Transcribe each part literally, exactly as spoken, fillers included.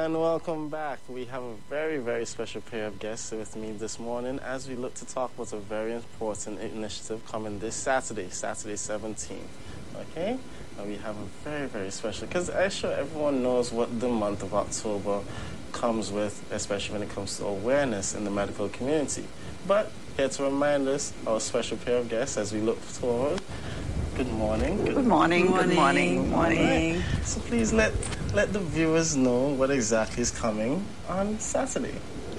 And welcome back. We have a very, very special pair of guests with me this morning as we look to talk about a very important initiative coming this Saturday, Saturday seventeenth. Okay? And we have a very, very special, because I'm sure everyone knows what the month of October comes with, especially when it comes to awareness in the medical community. But here to remind us, our special pair of guests as we look forward. Good morning. Good, good morning. Good morning. Good morning. Right. So please let let the viewers know what exactly is coming on Saturday.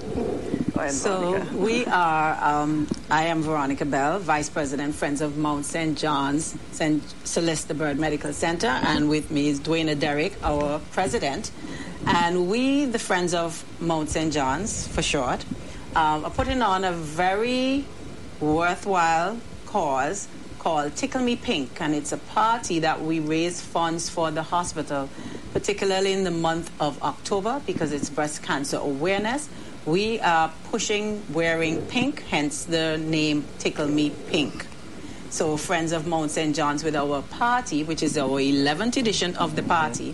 So we are, um, I am Veronica Bell, Vice President, Friends of Mount Saint John's, Saint Celeste Bird Medical Center, and with me is Dwayna Derrick, our President. And we, the Friends of Mount Saint John's, for short, um, are putting on a very worthwhile cause called Tickle Me Pink, and it's a party that we raise funds for the hospital, particularly in the month of October, because it's breast cancer awareness. We are pushing wearing pink, hence the name Tickle Me Pink. So Friends of Mount Saint John's, with our party, which is our eleventh edition of the party,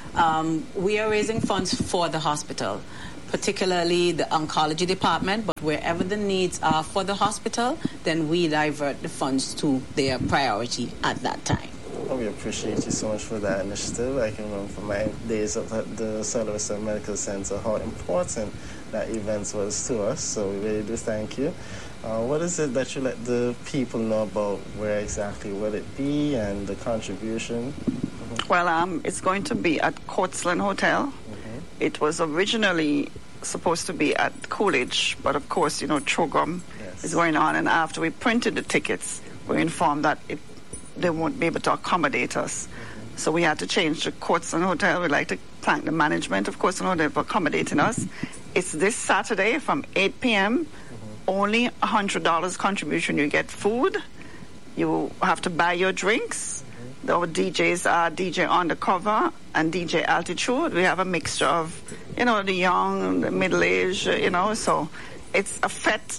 um, we are raising funds for the hospital, particularly the oncology department, but wherever the needs are for the hospital, then we divert the funds to their priority at that time. Well, we appreciate you so much for that initiative. I can remember from my days at the Celeste Medical Center how important that event was to us, so we really do thank you. Uh, what is it that you let the people know about? Where exactly will it be and the contribution? Mm-hmm. Well, um, it's going to be at Courtsland Hotel. Mm-hmm. It was originally supposed to be at Coolidge, but of course, you know, Trogam yes. is going on, and after we printed the tickets, we were informed that it, they won't be able to accommodate us. Mm-hmm. So we had to change to Courtsland Hotel. We'd like to thank the management of Courtsland Hotel for accommodating us. It's this Saturday from eight p.m. Mm-hmm. Only one hundred dollars contribution. You get food. You have to buy your drinks. Mm-hmm. Our D Js are D J Undercover and D J Altitude. We have a mixture of, you know, the young, the middle-aged, you know, so it's a fete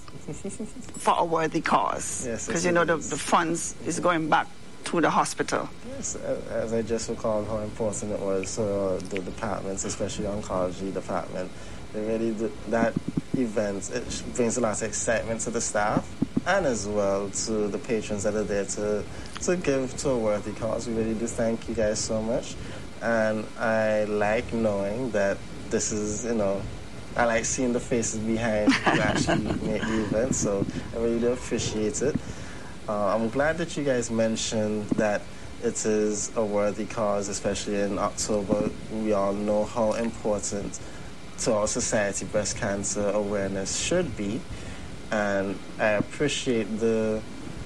for a worthy cause. Yes, because, you know, the, the funds is going back to the hospital. Yes, as I just recalled how important it was for uh, the departments, especially the oncology department. They really do, that event, it brings a lot of excitement to the staff and as well to the patrons that are there to, to give to a worthy cause. We really do thank you guys so much. And I like knowing that this is, you know, I like seeing the faces behind who actually make the event, so I really do appreciate it. Uh, I'm glad that you guys mentioned that it is a worthy cause, especially in October. We all know how important to our society breast cancer awareness should be, and I appreciate the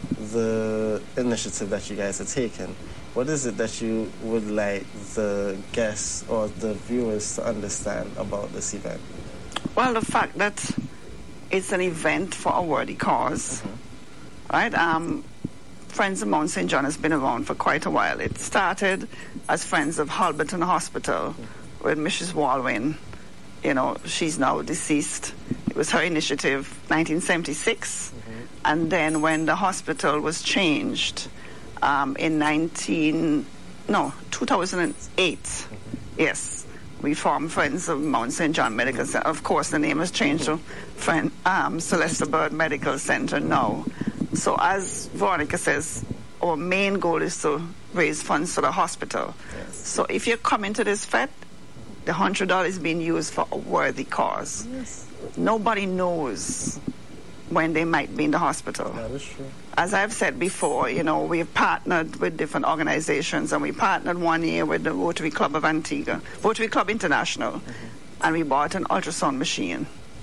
the initiative that you guys are taking. What is it that you would like the guests or the viewers to understand about this event? Well, the fact that it's an event for a worthy cause, mm-hmm. right? Um, Friends of Mount Saint John has been around for quite a while. It started as Friends of Halberton Hospital mm-hmm. with Missus Walwyn. You know, she's now deceased. It was her initiative, nineteen seventy-six. Mm-hmm. And then when the hospital was changed um, in nineteen, no, two thousand eight, mm-hmm. yes, we formed Friends of Mount Saint John Medical Center. Of course, the name has changed to Friend, um, Celeste Bird Medical Center now. So as Veronica says, our main goal is to raise funds for the hospital. Yes. So if you're coming to this fete, the one hundred dollars is being used for a worthy cause. Yes. Nobody knows when they might be in the hospital. That is true. As I've said before, you know, we've partnered with different organizations, and we partnered one year with the Rotary Club of Antigua, Rotary Club International, mm-hmm. and we bought an ultrasound machine.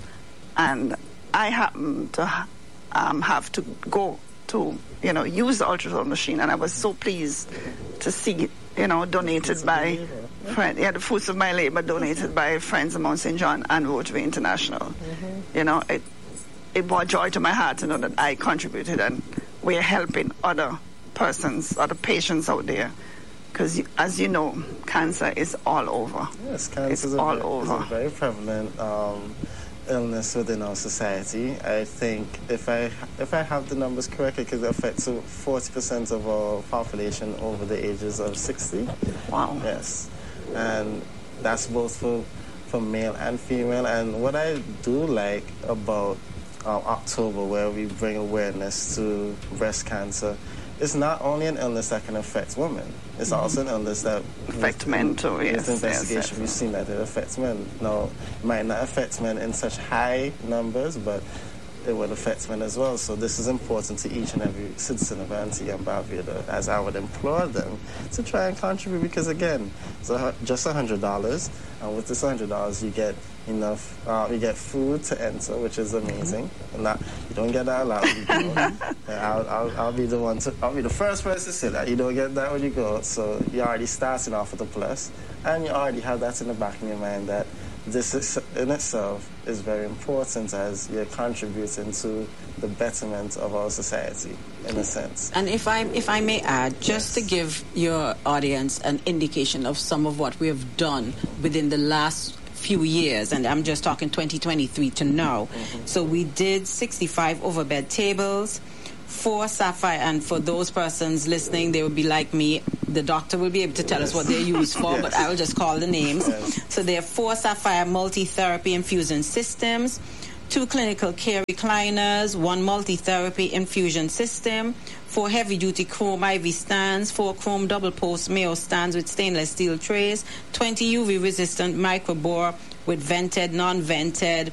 And I happened to um, have to go to, you know, use the ultrasound machine, and I was so pleased to see, you know, donated by, friend, yeah, the fruits of my labor donated by Friends of Mount Saint John and Rotary International. Mm-hmm. You know, it it brought joy to my heart to know that I contributed, and we're helping other persons, other patients out there. Because, as you know, cancer is all over. Yes, cancer it's is, a all very, over. is a very prevalent um, illness within our society. I think if I if I have the numbers correct, it could affect forty percent of our population over the ages of sixty. Wow. Yes. And that's both for for male and female. And what I do like about um, October, where we bring awareness to breast cancer, it's not only an illness that can affect women. It's mm-hmm. also an illness that affects men too. Yes, with investigation, yes, yes. we've seen that it affects men. Now, it might not affect men in such high numbers, but it would affect men as well. So this is important to each and every citizen of Antigua and Barbuda, as I would implore them to try and contribute, because again, it's a, just one hundred dollars, and with this one hundred dollars you get enough, uh, you get food to enter, which is amazing. And that, you don't get that a lot when you go. I'll, I'll, I'll be the one to, I'll be the first person to say that. You don't get that when you go, so you're already starting off with a plus, and you already have that in the back of your mind that this is, in itself is very important, as you're contributing to the betterment of our society, in a sense. And if I if I may add, just yes. to give your audience an indication of some of what we have done within the last few years, and I'm just talking twenty twenty-three to now. Mm-hmm. So we did sixty-five overbed tables, four sapphire, and for those persons listening, they would be like me. The doctor will be able to tell yes. us what they're used for, yes. but I will just call the names. Yes. So there are four sapphire multi-therapy infusion systems, two clinical care recliners, one multi-therapy infusion system, four heavy-duty chrome I V stands, four chrome double-post Mayo stands with stainless steel trays, twenty U V-resistant microbore with vented, non-vented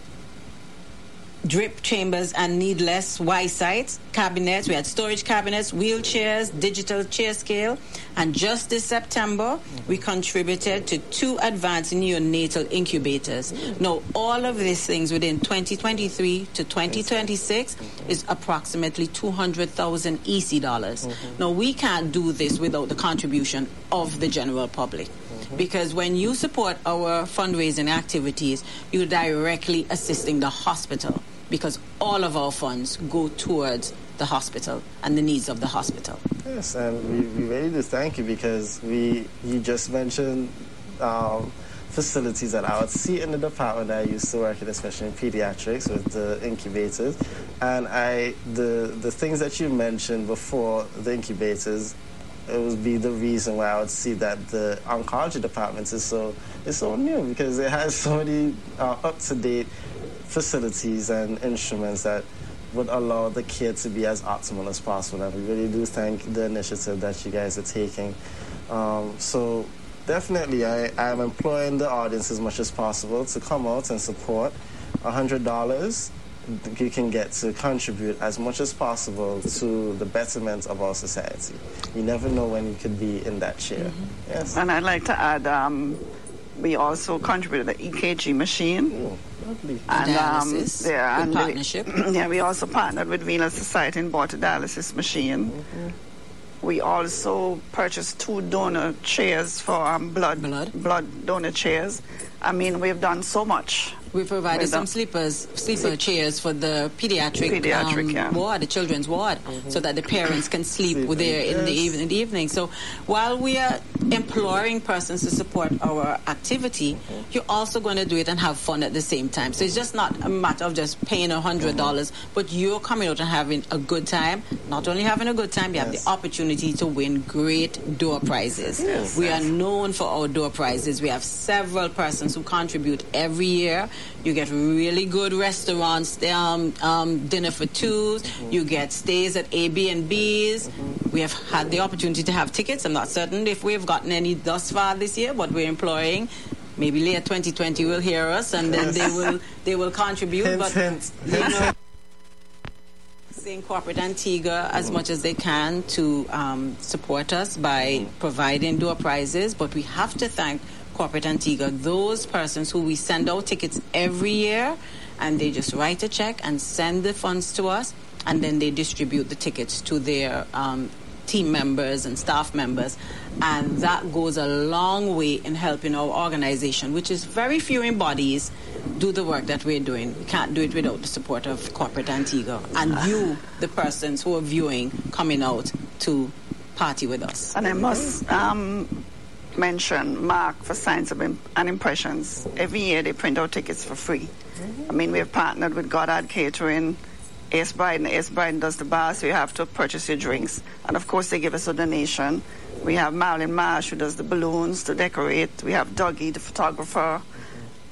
drip chambers and needless Y-sites, cabinets. We had storage cabinets, wheelchairs, digital chair scale. And just this September, we contributed to two advanced neonatal incubators. Now, all of these things within twenty twenty-three to twenty twenty-six is approximately two hundred thousand E C dollars. Mm-hmm. Now, we can't do this without the contribution of the general public. Because when you support our fundraising activities, you're directly assisting the hospital, because all of our funds go towards the hospital and the needs of the hospital. Yes, and we, we really do thank you, because we you just mentioned um, facilities that I would see in the department that I used to work in, especially in pediatrics with the incubators. And I the the things that you mentioned before the incubators, it would be the reason why I would see that the oncology department is so is so new, because it has so many uh, up-to-date facilities and instruments that would allow the care to be as optimal as possible. And we really do thank the initiative that you guys are taking. Um, so definitely, I am employing the audience as much as possible to come out and support. one hundred dollars you can get to contribute as much as possible to the betterment of our society. You never know when you could be in that chair. Mm-hmm. Yes. And I'd like to add, um, we also contributed the E K G machine. Ooh, lovely. And um, dialysis, yeah, and partnership. We, yeah, we also partnered with Venus Society and bought a dialysis machine. Mm-hmm. We also purchased two donor chairs for um, blood, blood blood donor chairs. I mean, we've done so much. We provided some sleepers, sleeper chairs for the pediatric, pediatric um, yeah. ward, the children's ward, mm-hmm. so that the parents can sleep, sleep with there in, yes. the even, in the evening. So while we are imploring persons to support our activity, mm-hmm. you're also going to do it and have fun at the same time. So it's just not a matter of just paying one hundred dollars, mm-hmm. but you're coming out and having a good time. Not only having a good time, you yes. have the opportunity to win great door prizes. Yes. We yes. are known for our door prizes. We have several persons who contribute every year. You get really good restaurants, um, um, dinner for twos. Mm-hmm. You get stays at A B and B's. Mm-hmm. We have had the opportunity to have tickets. I'm not certain if we've gotten any thus far this year, but we're employing. Maybe later twenty twenty will hear us, and then they will they will contribute. Hint, but hint. you know, saying corporate Antigua as mm-hmm. much as they can to um, support us by mm-hmm. providing door prizes, but we have to thank corporate Antigua, those persons who we send out tickets every year, and they just write a check and send the funds to us, and then they distribute the tickets to their um, team members and staff members, and that goes a long way in helping our organization, which is very few in bodies, do the work that we're doing. We can't do it without the support of corporate Antigua and you, the persons who are viewing, coming out to party with us. And I must um, mention Mark for Signs of Imp- and Impressions. Every year they print out tickets for free. I mean, we have partnered with Goddard Catering. Ace Bryden, Ace Bryden does the bar, so you have to purchase your drinks. And of course, they give us a donation. We have Marilyn Marsh, who does the balloons to decorate. We have Dougie, the photographer.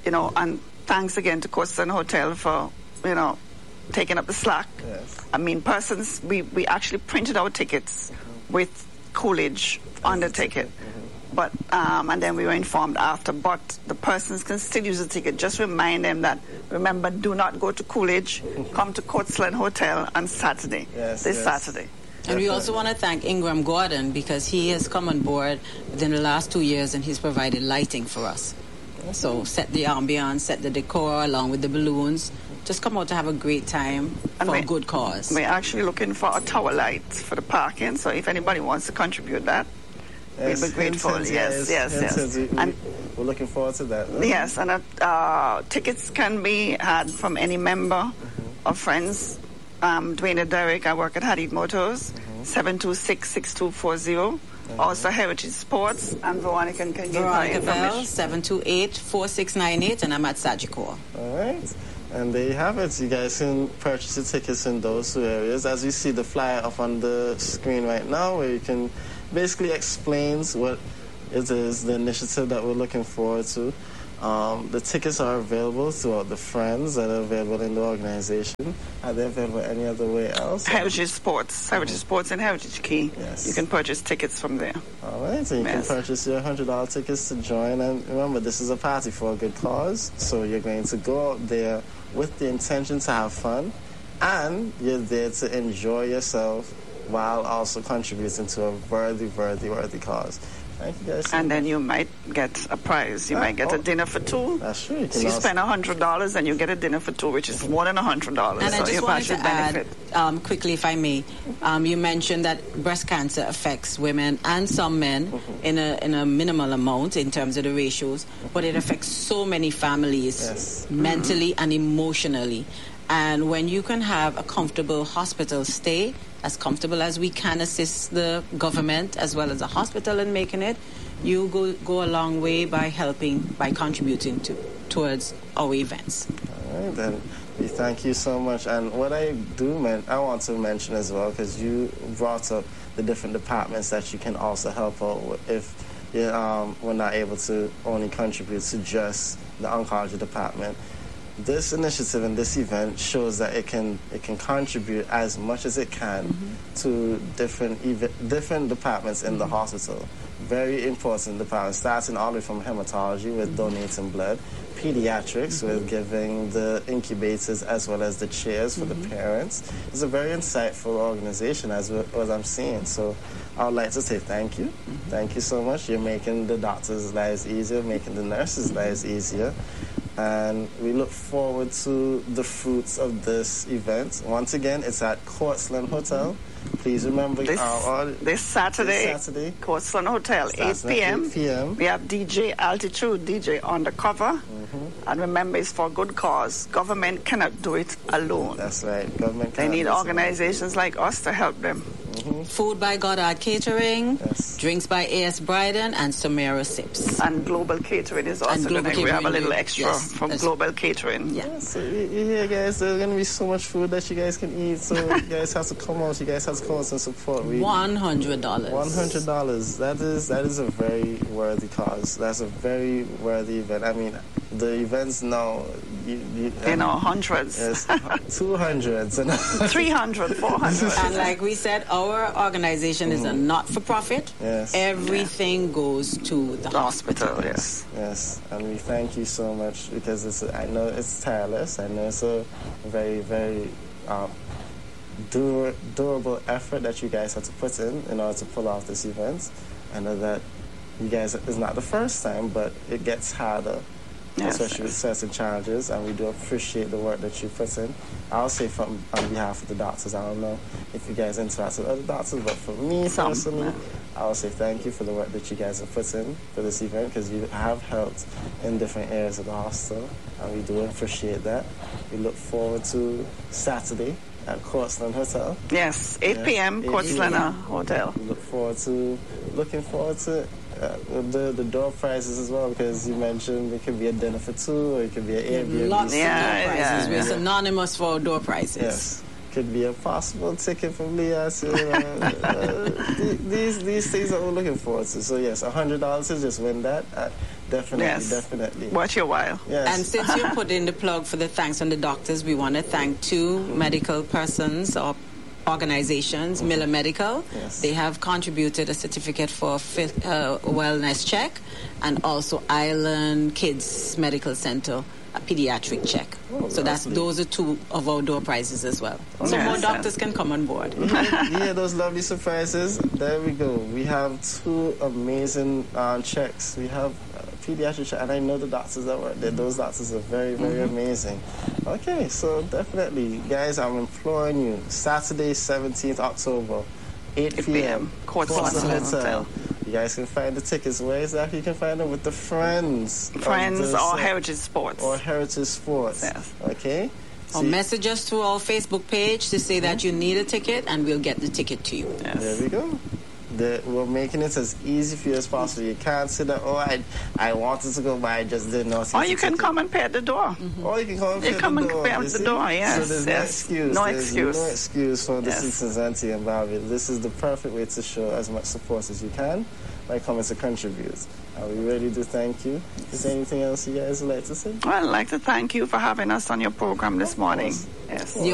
you know, and thanks again to Coastland Hotel for, you know, taking up the slack. Yes. I mean, persons, we, we actually printed our tickets mm-hmm. with Coolidge on the ticket. Mm-hmm. But, um, and then we were informed after, but the persons can still use the ticket. Just remind them that, remember, do not go to Coolidge, come to Coastland Hotel on Saturday, yes, this yes. Saturday. And we also want to thank Ingram Gordon because he has come on board within the last two years and he's provided lighting for us. So set the ambiance, set the decor along with the balloons. Just come out to have a great time and for a good cause. We're actually looking for a tower light for the parking, so if anybody wants to contribute that, yes, we'll be grateful. Hinted, yes, yes, yes. yes. We, and we're looking forward to that. Huh? Yes, and uh, tickets can be had from any member mm-hmm. or friends. Um, Dwayne Derrick, I work at Hadid Motors, seven two six, six two four zero. Mm-hmm. Also Heritage Sports, and Veronica can give Veronica you Bell, seven two eight, four six nine eight, and I'm at Sagicor. All right. And there you have it. You guys can purchase your tickets in those two areas. As you see the flyer up on the screen right now, where you can basically explains what it is, the initiative that we're looking forward to. Um, the tickets are available throughout the friends that are available in the organization. Are they available any other way else? Heritage Sports, Heritage mm-hmm. Sports and Heritage Key. Yes. You can purchase tickets from there. All right, so you yes. can purchase your one hundred dollars tickets to join. And remember, this is a party for a good cause. So you're going to go out there with the intention to have fun, and you're there to enjoy yourself while also contributing to a worthy, worthy, worthy cause. Thank you guys. So and much. then you might get a prize. You ah, might get oh, a dinner for two. That's true. You so you spend one hundred dollars and you get a dinner for two, which is mm-hmm. more than one hundred dollars. And so I just you wanted to benefit. add, um, quickly, if I may, um, you mentioned that breast cancer affects women and some men mm-hmm. in a in a minimal amount in terms of the ratios, but it affects so many families yes. mentally mm-hmm. and emotionally. And when you can have a comfortable hospital stay, as comfortable as we can assist the government as well as the hospital in making it, you go go a long way by helping, by contributing to towards our events. All right, then we thank you so much. And what I do, men- I want to mention as well, because you brought up the different departments that you can also help out with if you, um, we're not able to only contribute to just the oncology department. This initiative and this event shows that it can it can contribute as much as it can mm-hmm. to different ev- different departments in mm-hmm. the hospital. Very important departments, starting all the way from hematology with mm-hmm. donating blood, pediatrics mm-hmm. with giving the incubators as well as the chairs for mm-hmm. the parents. It's a very insightful organization as, as I'm seeing. So I would like to say thank you. Mm-hmm. Thank you so much. You're making the doctors' lives easier, making the nurses' lives easier. And we look forward to the fruits of this event. Once again, it's at Coastland Hotel. Please remember this, our, this Saturday, this Saturday, Coastland Hotel, eight p.m. eight p.m. We have D J Altitude, D J Undercover. Mm-hmm. And remember, it's for good cause. Government cannot do it alone. That's right. Government They need organizations like us to help them. Mm-hmm. Food by Goddard Catering, yes. drinks by A S Bryden, and Samira Sips. And Global Catering is also going to, we have a little extra yes, from Global Catering. Yeah. yeah so you, you hear, guys, there's going to be so much food that you guys can eat, so you guys have to come out, you guys have to come out and support. We, one hundred dollars. one hundred dollars. That is, that is a very worthy cause. That's a very worthy event. I mean, the events now, you, you, you know, hundreds. Yes, two hundreds. three hundred, four hundred. And like we said, our organization is mm. a not-for-profit. Yes. Everything yeah. goes to the, the hospital. hospital. Yes. Yes. And we thank you so much because it's, I know it's tireless. I know it's a very, very um, dur- durable effort that you guys have to put in in order to pull off this event. I know that you guys, it's not the first time, but it gets harder. Yes, especially yes. with certain challenges, and we do appreciate the work that you put in. I'll say from on behalf of the doctors, I don't know if you guys interact with other doctors, but for me Some, personally, yeah. I will say thank you for the work that you guys have put in for this event, because you have helped in different areas of the hospital, and we do appreciate that. We look forward to Saturday at Coastland Hotel. Yes, eight p.m. Yes, Coastland Hotel. We look forward to, looking forward to Uh, the the door prizes as well, because you mentioned it could be a dinner for two, or it could be an Airbnb. Lots yeah, of door prizes. Yeah, We're yeah. synonymous for door prizes. Yes, could be a possible ticket from Leah. So, uh, uh, these these things that we're looking forward to. So yes, a hundred dollars to just win that. Uh, Definitely, Yes. definitely. Watch your while. Yes. And since you put in the plug for the thanks from the doctors, we want to thank two medical persons or organizations, mm-hmm. Miller Medical. Yes. They have contributed a certificate for fifth, uh, wellness check, and also Island Kids Medical Center, a pediatric check. Oh, so that's those are two of our door prizes as well. Oh, so yes, more doctors yes. can come on board. Yeah, those lovely surprises. There we go. We have two amazing uh, checks. We have uh, pediatric check, and I know the doctors that work there. Those doctors are very, very mm-hmm. amazing. Okay, so definitely, guys, I'm imploring you. Saturday, seventeenth October, eight p.m. Courtside Hotel. You guys can find the tickets. Where exactly you can find them? With the Friends. Friends the, or Heritage Sports. Or Heritage Sports. Yes. Okay. Or See, message us through our Facebook page to say mm-hmm. that you need a ticket, and we'll get the ticket to you. Yes. There we go. The, we're making it as easy for you as possible. You can't say that, oh, I, I wanted to go, but I just didn't know. Or you can ticket. come and pay at the door. Mm-hmm. Or you can come and pay you at come the and door. pay at the door, yes. So there's yes. no excuse. No there's excuse. no excuse for the yes. citizens Antigua and Barbuda. This is the perfect way to show as much support as you can by coming to contribute. And we really do thank you. Is there anything else you guys would like to say? Well, I'd like to thank you for having us on your program this morning. Yes.